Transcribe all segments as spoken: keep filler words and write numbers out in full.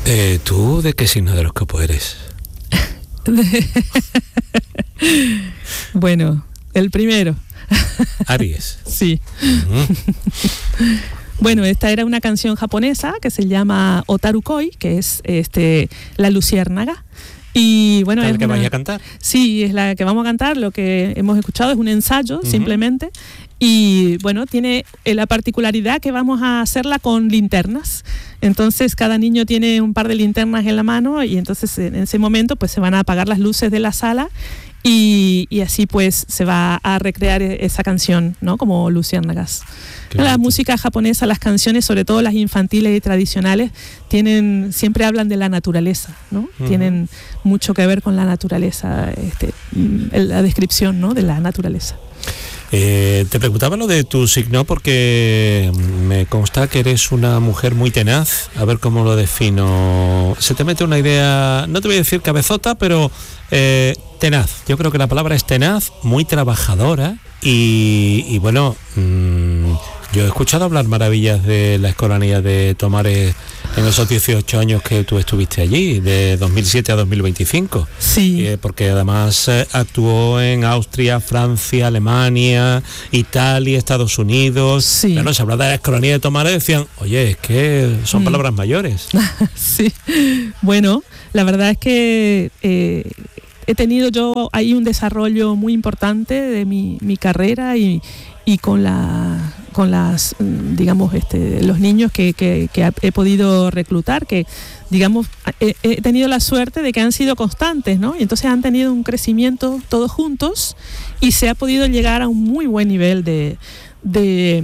Eh, ¿Tú de qué signo de horóscopo eres? Bueno, el primero. Aries. Sí. Uh-huh. Bueno, esta era una canción japonesa que se llama Otarukoi, que es este la luciérnaga. Y bueno, ¿Es es la que una... vais a cantar? Sí, es la que vamos a cantar. Lo que hemos escuchado es un ensayo, Uh-huh. simplemente. Y bueno, tiene la particularidad que vamos a hacerla con linternas. Entonces cada niño tiene un par de linternas en la mano y entonces en ese momento pues se van a apagar las luces de la sala y, y así pues se va a recrear esa canción, ¿no? Como luciérnagas. La bonito. Música japonesa, las canciones, sobre todo las infantiles y tradicionales, tienen, siempre hablan de la naturaleza, ¿no? Uh-huh. Tienen mucho que ver con la naturaleza, este, la descripción, ¿no? De la naturaleza. Eh, te preguntaba lo de tu signo porque me consta que eres una mujer muy tenaz. A ver cómo lo defino. Se te mete una idea, no te voy a decir cabezota, pero eh, tenaz. Yo creo que la palabra es tenaz, muy trabajadora y, y bueno, mmm, yo he escuchado hablar maravillas de la escolanía de Tomares en esos dieciocho años que tú estuviste allí, de dos mil siete a dos mil veinticinco. Sí. Eh, porque además eh, actuó en Austria, Francia, Alemania, Italia, Estados Unidos. Sí. Bueno, se hablaba de la escolanía de Tomares y decían, oye, es que son mm. palabras mayores. Sí. Bueno, la verdad es que eh, he tenido yo ahí un desarrollo muy importante de mi, mi carrera y, y con la... con las, digamos, este, los niños que, que, que he podido reclutar, que, digamos, he, he tenido la suerte de que han sido constantes, ¿no? Y entonces han tenido un crecimiento todos juntos y se ha podido llegar a un muy buen nivel de, de,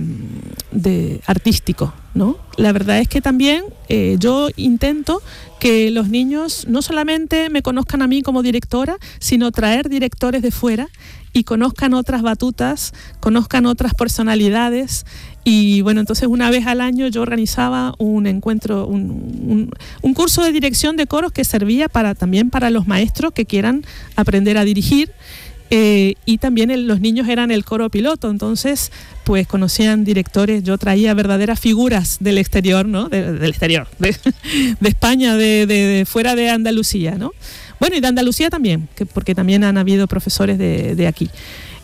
de artístico, ¿no? La verdad es que también eh, yo intento que los niños no solamente me conozcan a mí como directora, sino traer directores de fuera y conozcan otras batutas, conozcan otras personalidades. Y bueno, entonces una vez al año yo organizaba un encuentro, un, un, un curso de dirección de coros que servía para, también para los maestros que quieran aprender a dirigir. Eh, y también el, los niños eran el coro piloto, entonces pues conocían directores. Yo traía verdaderas figuras del exterior, ¿no? De, del exterior, de, de España, de, de, de fuera de Andalucía, ¿no? Bueno, y de Andalucía también, que, porque también han habido profesores de, de aquí.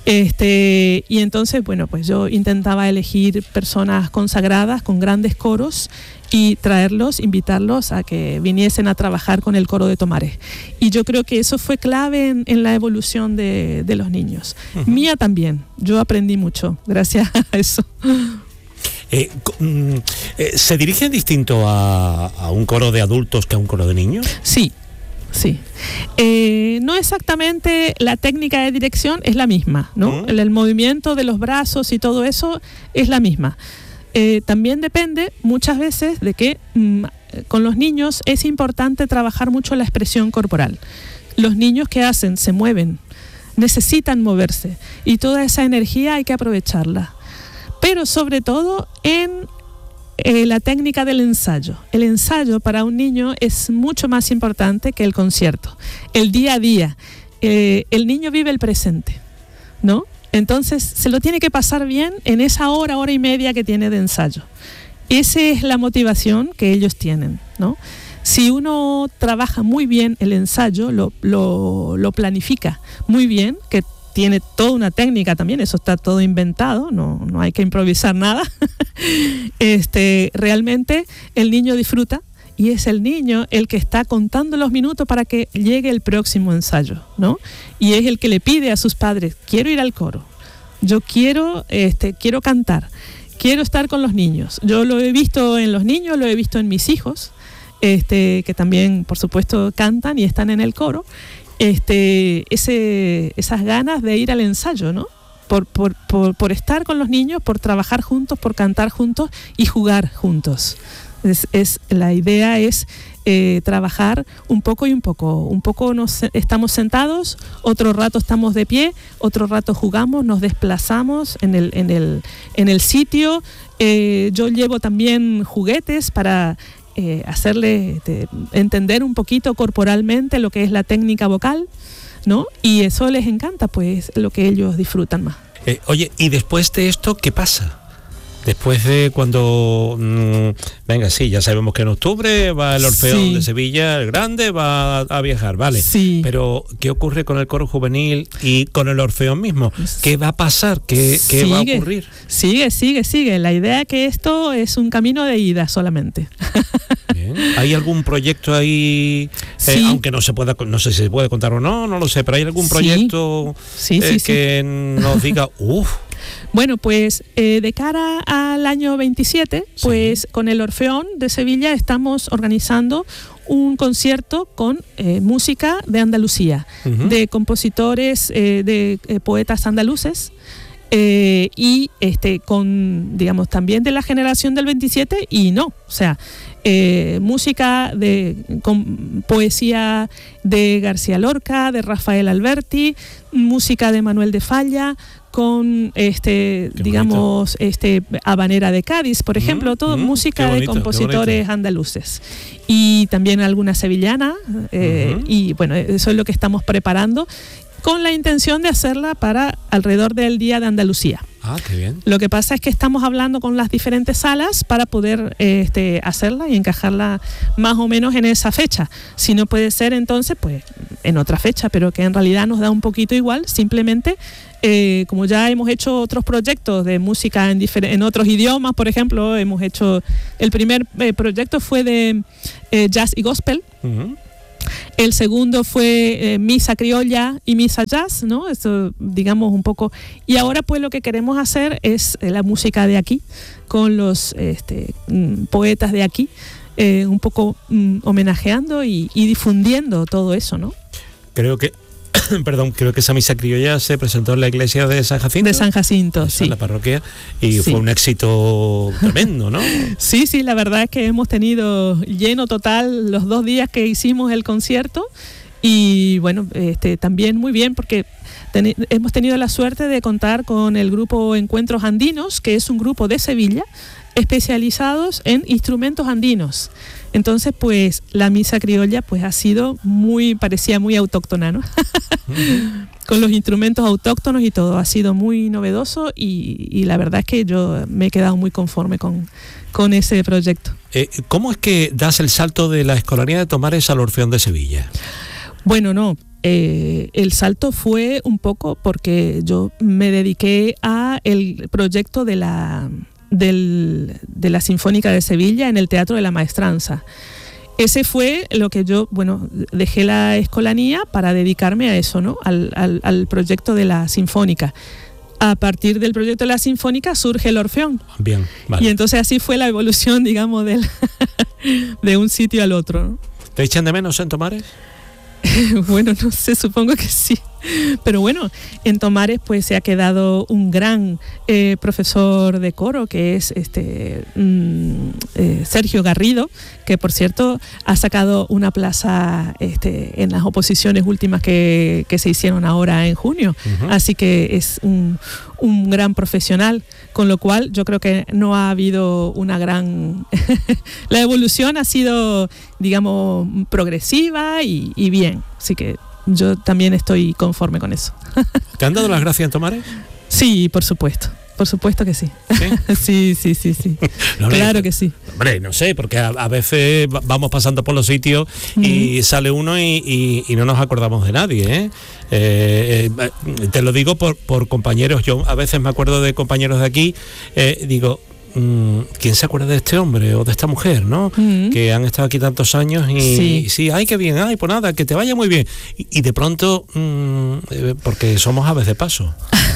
Este, y entonces, bueno, pues yo intentaba elegir personas consagradas con grandes coros y traerlos, invitarlos a que viniesen a trabajar con el coro de Tomares. Y yo creo que eso fue clave en, en la evolución de, de los niños. Uh-huh. Mía también, yo aprendí mucho gracias a eso. Eh, eh, ¿Se dirigen distinto a, a un coro de adultos que a un coro de niños? Sí. Sí, eh, no exactamente la técnica de dirección es la misma, ¿no? Uh-huh. El, el movimiento de los brazos y todo eso es la misma. Eh, también depende muchas veces de que mmm, con los niños es importante trabajar mucho la expresión corporal. Los niños, ¿qué hacen? Se mueven, necesitan moverse y toda esa energía hay que aprovecharla. Pero sobre todo en Eh, la técnica del ensayo. El ensayo para un niño es mucho más importante que el concierto. El día a día. Eh, el niño vive el presente, ¿no? Entonces se lo tiene que pasar bien en esa hora, hora y media que tiene de ensayo. Esa es la motivación que ellos tienen, ¿no? Si uno trabaja muy bien el ensayo, lo, lo, lo planifica muy bien, que tiene toda una técnica también, eso está todo inventado, no, no hay que improvisar nada. este, realmente el niño disfruta y es el niño el que está contando los minutos para que llegue el próximo ensayo, ¿no? Y es el que le pide a sus padres, quiero ir al coro, yo quiero, este, quiero cantar, quiero estar con los niños. Yo lo he visto en los niños, lo he visto en mis hijos, este, que también, por supuesto, cantan y están en el coro. Este, ese, esas ganas de ir al ensayo, ¿no? Por, por, por, por estar con los niños, por trabajar juntos, por cantar juntos y jugar juntos. Es, es, la idea es eh, trabajar un poco y un poco. Un poco nos estamos sentados, otro rato estamos de pie, otro rato jugamos, nos desplazamos en el, en el, en el sitio. Eh, yo llevo también juguetes para Eh, hacerle te, entender un poquito corporalmente lo que es la técnica vocal, ¿no? Y eso les encanta, pues lo que ellos disfrutan más. Eh, oye, ¿y después de esto qué pasa? después de cuando, mmm, venga, sí, ya sabemos que en octubre va el Orfeón sí. de Sevilla, el grande, va a viajar, ¿vale? Sí. Pero, ¿qué ocurre con el coro juvenil y con el Orfeón mismo? ¿Qué va a pasar? ¿Qué, qué va a ocurrir? Sigue, sigue, sigue. La idea es que esto es un camino de ida solamente. Bien. ¿Hay algún proyecto ahí, sí. eh, aunque no se pueda, no sé si se puede contar o no, no lo sé, pero hay algún proyecto sí. Sí, eh, sí, que sí. nos diga, uff? Bueno, pues eh, de cara al año veintisiete, pues sí. con el Orfeón de Sevilla estamos organizando un concierto con eh, música de Andalucía, uh-huh. de compositores, eh, de eh, poetas andaluces. Eh, y este con, digamos, también de la generación del veintisiete y no, o sea, eh, música de con poesía de García Lorca, de Rafael Alberti, música de Manuel de Falla, con este, qué digamos, bonito. este habanera de Cádiz, por ejemplo, mm, todo mm, música bonito, de compositores andaluces y también alguna sevillana, eh, uh-huh. y bueno, eso es lo que estamos preparando, con la intención de hacerla para alrededor del Día de Andalucía. Ah, qué bien. Lo que pasa es que estamos hablando con las diferentes salas para poder eh, este, hacerla y encajarla más o menos en esa fecha. Si no puede ser, entonces, pues en otra fecha, pero que en realidad nos da un poquito igual, simplemente eh, como ya hemos hecho otros proyectos de música en, difer- en otros idiomas, por ejemplo, hemos hecho, el primer eh, proyecto fue de eh, jazz y gospel. Uh-huh. El segundo fue eh, misa criolla y misa jazz, ¿no? Eso, digamos, un poco. Y ahora, pues, lo que queremos hacer es eh, la música de aquí, con los este, mm, poetas de aquí, eh, un poco mm, homenajeando y, y difundiendo todo eso, ¿no? Creo que perdón, creo que esa misa criolla se presentó en la iglesia de San Jacinto. De San Jacinto, Esa, sí. En la parroquia, y sí. fue un éxito tremendo, ¿no? Sí, sí, la verdad es que hemos tenido lleno total los dos días que hicimos el concierto y bueno, este, también muy bien porque ten- hemos tenido la suerte de contar con el grupo Encuentros Andinos, que es un grupo de Sevilla especializados en instrumentos andinos. Entonces, pues, la misa criolla, pues, ha sido muy, parecía muy autóctona, ¿no? Uh-huh. Con los instrumentos autóctonos y todo, ha sido muy novedoso y, y la verdad es que yo me he quedado muy conforme con, con ese proyecto. Eh, ¿Cómo es que das el salto de la Escolanía de Tomares al Orfeón de Sevilla? Bueno, no, eh, el salto fue un poco porque yo me dediqué a el proyecto de la... Del, de la Sinfónica de Sevilla en el Teatro de la Maestranza. Ese fue lo que yo, bueno, dejé la escolanía para dedicarme a eso, ¿no? Al, al, al proyecto de la Sinfónica. A partir del proyecto de la Sinfónica surge el Orfeón. Bien, vale. Y entonces así fue la evolución, digamos, del, de un sitio al otro, ¿no? ¿Te echan de menos en Tomares? Bueno, no sé, supongo que sí. Pero bueno, en Tomares pues se ha quedado un gran eh, profesor de coro que es este mm, eh, Sergio Garrido, que por cierto ha sacado una plaza este, en las oposiciones últimas que, que se hicieron ahora en junio. Uh-huh. Así que es un, un gran profesional, con lo cual yo creo que no ha habido una gran... La evolución ha sido, digamos, progresiva y, y bien, así que yo también estoy conforme con eso. ¿Te han dado las gracias en Tomares? Sí, por supuesto. Por supuesto que sí. ¿Sí? sí, sí, sí, sí. No, claro no, que sí. Hombre, no sé, porque a, a veces vamos pasando por los sitios mm. y sale uno y, y, y no nos acordamos de nadie, ¿eh? Eh, eh, te lo digo por, por compañeros. Yo a veces me acuerdo de compañeros de aquí, eh, digo... ¿quién se acuerda de este hombre o de esta mujer, no? Mm. Que han estado aquí tantos años y sí, sí ay, qué bien, ay, pues nada, que te vaya muy bien. Y, y de pronto, mmm, porque somos aves de paso.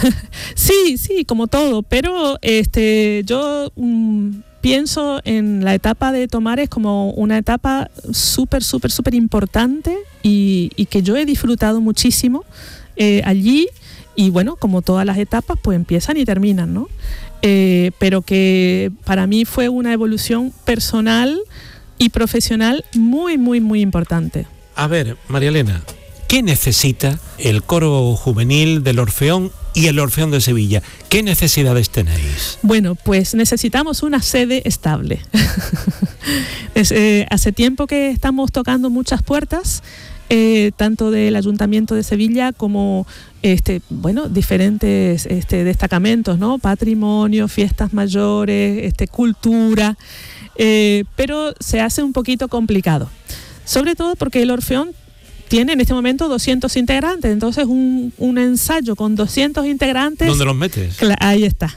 Sí, sí, como todo, pero este, yo mmm, pienso en la etapa de Tomares como una etapa súper, súper, súper importante y, y que yo he disfrutado muchísimo eh, allí. Y bueno, como todas las etapas, pues empiezan y terminan, ¿no? Eh, pero que para mí fue una evolución personal y profesional muy, muy, muy importante. A ver, María Elena, ¿qué necesita el coro juvenil del Orfeón y el Orfeón de Sevilla? ¿Qué necesidades tenéis? Bueno, pues necesitamos una sede estable. es, eh, hace tiempo que estamos tocando muchas puertas. eh, tanto del Ayuntamiento de Sevilla como este, bueno, diferentes este, destacamentos, ¿no? Patrimonio, fiestas mayores, este, cultura, eh, pero se hace un poquito complicado, sobre todo porque el Orfeón tiene en este momento doscientos integrantes, entonces un, un ensayo con doscientos integrantes... ¿Dónde los metes? Cla- ahí está.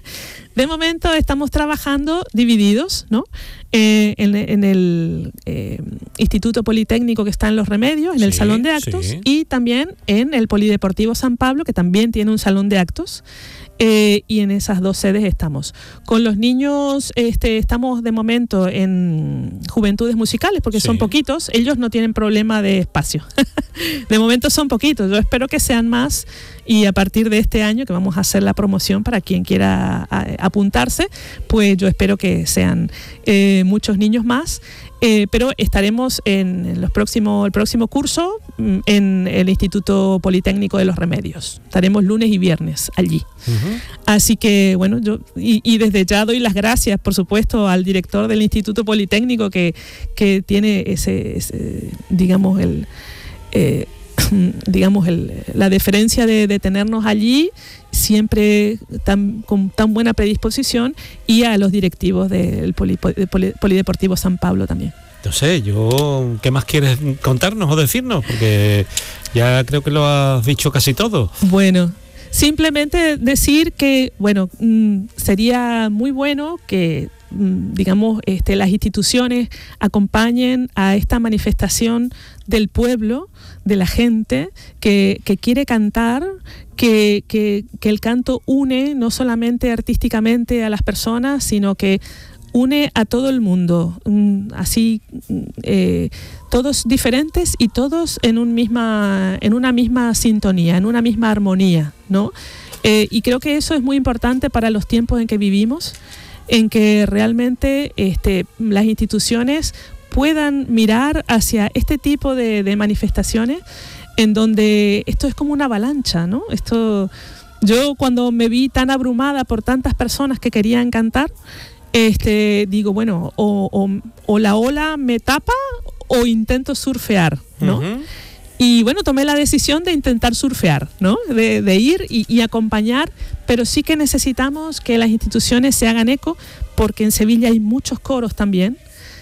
De momento estamos trabajando divididos, ¿no? Eh, en, en el eh, Instituto Politécnico que está en Los Remedios, en sí, el Salón de Actos, sí. Y también en el Polideportivo San Pablo, que también tiene un salón de actos. Eh, y en esas dos sedes estamos. Con los niños este, estamos de momento en Juventudes Musicales, porque sí. son poquitos, ellos no tienen problema de espacio. De momento son poquitos, yo espero que sean más, y a partir de este año que vamos a hacer la promoción para quien quiera a, apuntarse, pues yo espero que sean eh, muchos niños más. Eh, pero estaremos en los próximos, el próximo curso en el Instituto Politécnico de Los Remedios. Estaremos lunes y viernes allí. Uh-huh. Así que, bueno, yo y, y desde ya doy las gracias, por supuesto, al director del Instituto Politécnico que, que tiene ese, ese digamos, el... Eh, digamos el, la deferencia de, de tenernos allí siempre tan, con tan buena predisposición, y a los directivos del Poli, Poli, Polideportivo San Pablo también. No sé, yo, ¿qué más quieres contarnos o decirnos? Porque ya creo que lo has dicho casi todo. Bueno, simplemente decir que, bueno, mmm, sería muy bueno que, mmm, digamos, este, las instituciones acompañen a esta manifestación del pueblo, de la gente que, que quiere cantar, que, que, que el canto une no solamente artísticamente a las personas, sino que une a todo el mundo, así eh, todos diferentes y todos en un misma, en una misma sintonía, en una misma armonía, ¿no? Eh, y creo que eso es muy importante para los tiempos en que vivimos, en que realmente este, las instituciones puedan mirar hacia este tipo de, de manifestaciones, en donde esto es como una avalancha, ¿no? Esto, yo cuando me vi tan abrumada por tantas personas que querían cantar, este, digo, bueno, o, o, o la ola me tapa o intento surfear, ¿no? Uh-huh. Y bueno, tomé la decisión de intentar surfear, ¿no? De, de ir y, y acompañar, pero sí que necesitamos que las instituciones se hagan eco, porque en Sevilla hay muchos coros también,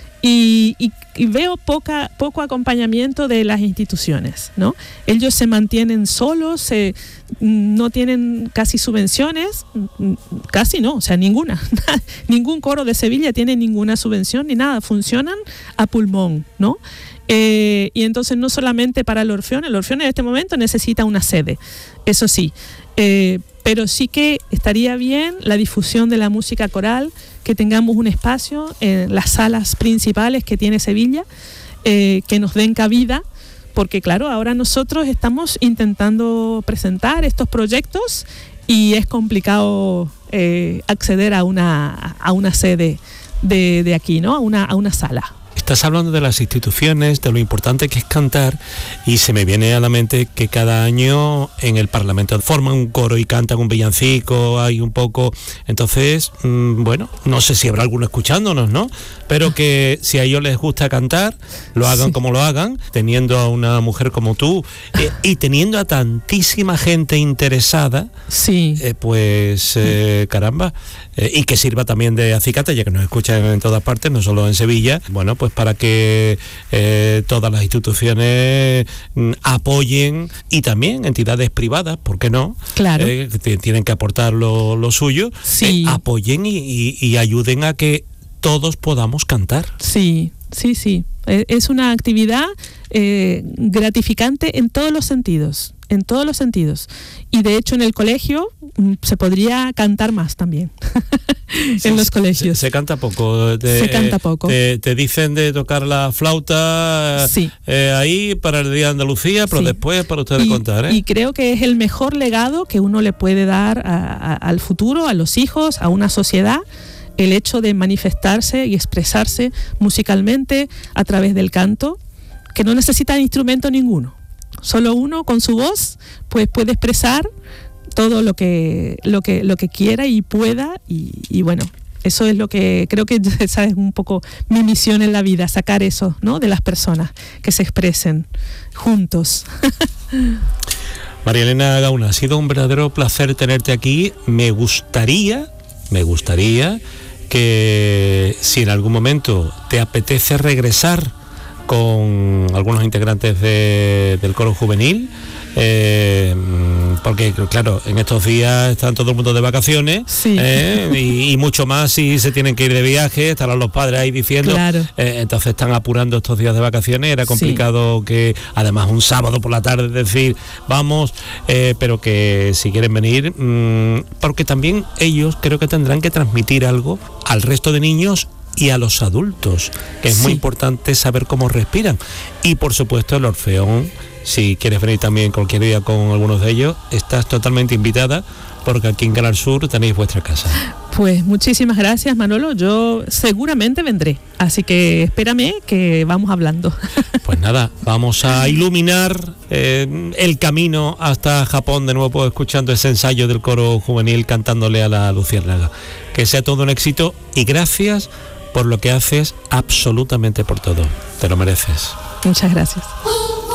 y, y, y veo poca, poco acompañamiento de las instituciones, ¿no? Ellos se mantienen solos, se, no tienen casi subvenciones, casi no, o sea, ninguna. Ningún coro de Sevilla tiene ninguna subvención ni nada, funcionan a pulmón, ¿no? Eh, y entonces no solamente para el Orfeón, el Orfeón en este momento necesita una sede, eso sí, eh, pero sí que estaría bien la difusión de la música coral, que tengamos un espacio en las salas principales que tiene Sevilla, eh, que nos den cabida, porque claro, ahora nosotros estamos intentando presentar estos proyectos y es complicado eh, acceder a una, a una sede de, de aquí, ¿no? A una, a una sala. Estás hablando de las instituciones, de lo importante que es cantar, y se me viene a la mente que cada año en el Parlamento forman un coro y cantan un villancico, hay un poco, entonces, mmm, bueno, no sé si habrá alguno escuchándonos, ¿no? Pero que si a ellos les gusta cantar, lo hagan sí. como lo hagan, teniendo a una mujer como tú eh, y teniendo a tantísima gente interesada, sí. eh, pues eh, caramba, eh, y que sirva también de acicate, ya que nos escuchan en todas partes, no solo en Sevilla, bueno, pues para que eh, todas las instituciones mm, apoyen, y también entidades privadas, ¿por qué no? Claro. Eh, que tienen que aportar lo, lo suyo, sí. eh, apoyen y, y, y ayuden a que todos podamos cantar. Sí, sí, sí. Es una actividad eh, gratificante en todos los sentidos, en todos los sentidos. Y de hecho en el colegio mm, se podría cantar más también. Sí, en los colegios. Se, se canta poco. Te, se canta poco. Te, te dicen de tocar la flauta sí. eh, ahí para el Día de Andalucía, pero sí. después para ustedes y, contar. ¿eh? Y creo que es el mejor legado que uno le puede dar a, a, al futuro, a los hijos, a una sociedad, el hecho de manifestarse y expresarse musicalmente a través del canto, que no necesita instrumento ninguno. Solo uno con su voz pues puede expresar todo lo que lo que lo que quiera y pueda, y, y bueno, Eso es lo que creo que esa es un poco mi misión en la vida, sacar eso, ¿no?, de las personas, que se expresen juntos. María Elena Gauna, ha sido un verdadero placer tenerte aquí. Me gustaría, me gustaría que si en algún momento te apetece regresar con algunos integrantes de, del coro juvenil, eh, porque claro, en estos días están todo el mundo de vacaciones, sí. eh, y, y mucho más si se tienen que ir de viaje, estarán los padres ahí diciendo, claro. eh, entonces están apurando estos días de vacaciones, era complicado, sí. que además un sábado por la tarde decir vamos, eh, pero que si quieren venir, mmm, porque también ellos creo que tendrán que transmitir algo al resto de niños y a los adultos, que es sí. muy importante saber cómo respiran. Y por supuesto el Orfeón, si quieres venir también cualquier día con algunos de ellos, estás totalmente invitada, porque aquí en Canal Sur tenéis vuestra casa. Pues muchísimas gracias, Manolo, yo seguramente vendré, así que espérame que vamos hablando. Pues nada, vamos a iluminar eh, el camino hasta Japón, de nuevo escuchando ese ensayo del coro juvenil cantándole a la luciérnaga. Que sea todo un éxito y gracias por lo que haces, absolutamente por todo. Te lo mereces. Muchas gracias.